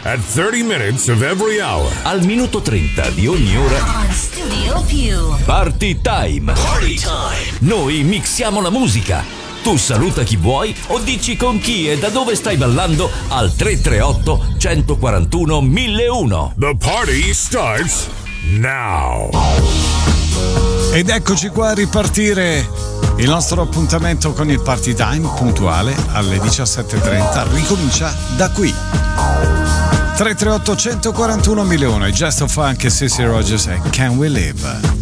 at 30 minutes of every hour. Al minuto 30 di ogni ora. On Studio Più. Party Time. Party time. Noi mixiamo la musica. Tu saluta chi vuoi o dici con chi e da dove stai ballando al 338 141 1001. The party starts now. Ed eccoci qua a ripartire il nostro appuntamento con il Party Time puntuale alle 17.30. Ricomincia da qui. 338 141 1001 e Just of Funk e Sissy Rogers e Can We Live.